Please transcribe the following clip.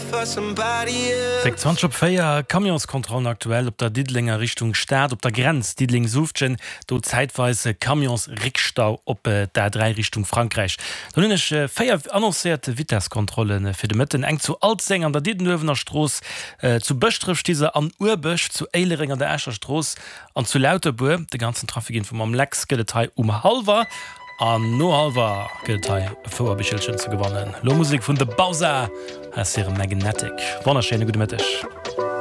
Feier Kamionskontrollen aktuell op der Diedlinger Richtung Staat op der Grenz Diedling Suftchen do zeitweise Kamionsrickstau op der 3 Richtung Frankreich. Dannch feier annoncierte Witterskontrollen fir de Mëtten eng zu Altzeng an der Diedenöwener Stroß zu Böchtrift diese an Urböch zu Eilering an der Äschertroß an zu Lauterburg de ganzen Trafikin vum am Lex Detail halber. An no halber Detail Vorbeschildchen zu gewonnen. Lo Musik vun de Bowser as Magnetic. Wonnerschöne gute Mittag.